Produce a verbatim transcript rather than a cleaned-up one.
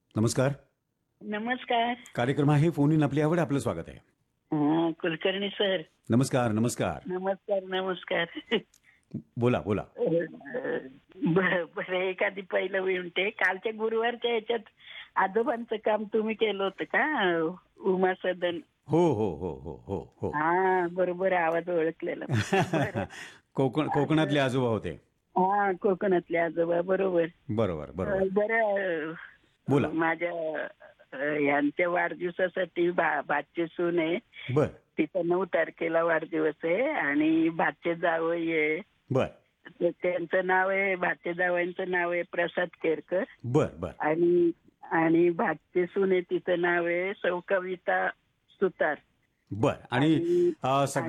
नमस्कार. नमस्कार. कार्यक्रम आहे फोन इन आपली आवड, आपलं स्वागत आहे. हा, कुलकर्णी सर. नमस्कार. नमस्कार. नमस्कार नमस्कार. बोला बोला. ब- बरं, एखादी पहिलं विनंती. कालच्या गुरुवारच्या याच्यात आजोबांचं काम तुम्ही केलं होतं का? उमा सदन. हो हो हो हो हो हो. हा, बरोबर आवाज ओळखलेला. बरं. कोकण कोकणातले आजोबा होते. हा, कोकणातले आजोबा, बरोबर. बरोबर बरोबर. अं, बरं. बोला. अं, माझ्या अं, यांच्या वाढदिवसासाठी भा- भाची सून आहे. बर तिचा नऊ तारखेला वाढदिवस आहे आणि भाचे जावई आहे. बर तर त्यांचं नाव आहे, भाचे जावईंचं नाव आहे प्रसाद केरकर. बर बर. आणि आणि भाचे सून आहे, तिचं नाव आहे सौ कविता सुतार. बर आणि आणि- अ, सगळे